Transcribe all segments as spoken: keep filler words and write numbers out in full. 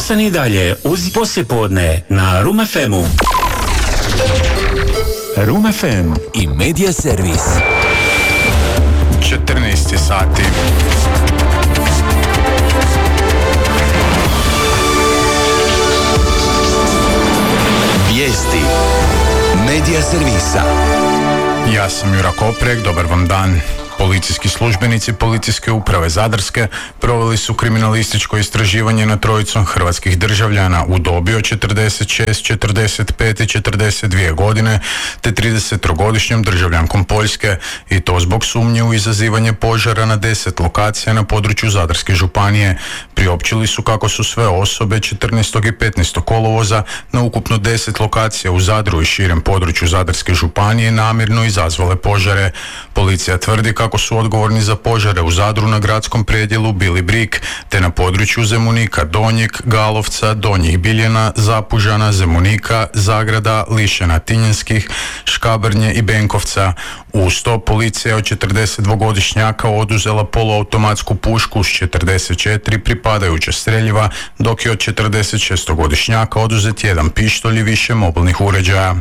Ostani dalje uz poslijepodne na Room F M-u. Room F M i Media Servis. četrnaest sati. Vijesti Media Servisa. Ja sam Jura Koprek, dobar vam dan. Policijski službenici Policijske uprave Zadarske proveli su kriminalističko istraživanje nad trojicom hrvatskih državljana u dobi od četrdeset šest, četrdeset pet i četrdeset dvije godine te tridesettrogodišnjom državljankom Poljske, i to zbog sumnje u izazivanje požara na deset lokacija na području Zadarske županije. Priopćili su kako su sve osobe četrnaestog i petnaestog kolovoza na ukupno deset lokacija u Zadru i širem području Zadarske županije namjerno izazvale požare. Policija tvrdi kako su odgovorni za požare u Zadru na gradskom predjelu bili Brik, te na području Zemunika, Donjeg, Galovca, Donjih Biljana, Zapužana, Zemunika, Zagrada, Lišena, Tinjanskih, Škabrnje i Benkovca. Uz to policija od četrdesetdvogodišnjaka oduzela poluautomatsku pušku s četrdeset četiri pripadajuća streljiva, dok je od četrdesetšestogodišnjaka oduzet jedan pištolj i više mobilnih uređaja.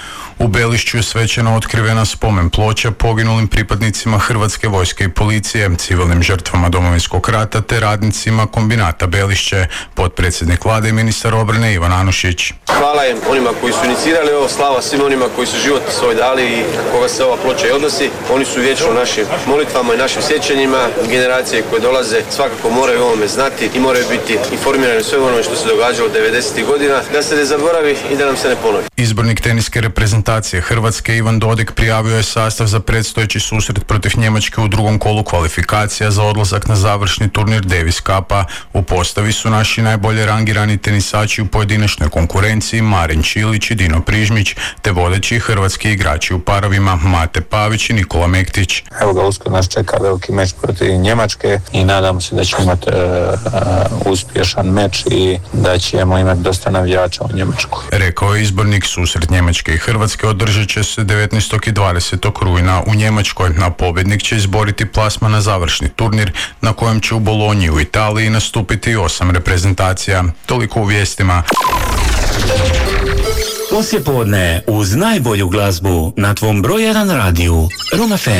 U Belišću je svečano otkrivena spomen ploča poginulim pripadnicima Hrvatske vojske i policije, civilnim žrtvama Domovinskog rata te radnicima kombinata Belišće. Potpredsjednik vlade i ministar obrane Ivan Anušić. Hvala im onima koji su inicirali ovo, slava svim onima koji su život svoj dali i koga se ova ploča i odnosi. Oni su vječno u našim molitvama i našim sjećanjima. Generacije koje dolaze svakako moraju o ovome znati i moraju biti informirani o svemu onome što se događalo devedesetih godina, da se ne zaboravi i da nam se ne ponovi. Izbornik teniske reprezentacije Hrvatske Ivan Dodig prijavio je sastav za predstojeći susret protiv Njemačke u drugom kolu kvalifikacija za odlazak na završni turnir Davis Cupa. U postavi su naši najbolje rangirani tenisači u pojedinačnoj konkurenciji Marin Čilić i Dino Prižmić, te vodeći hrvatski igrači u parovima Mate Pavić i Nikola Mektić. Evo ga, uskoro nas čeka veliki meč protiv Njemačke i nadamo se da ćemo imati uh, uspješan meč i da ćemo imati dosta navijača u Njemačku. Rekao je izbornik. Susret Njemačke i Hrvatske održat će se devetnaestog i dvadesetog rujna u Njemačkoj, a pobjednik će izboriti plasman na završni turnir na kojem će u Bolonji u Italiji nastupiti osam reprezentacija. Toliko u vijestima. Poslijepodne uz najbolju glazbu na tvom broj jedan radiju Room F M.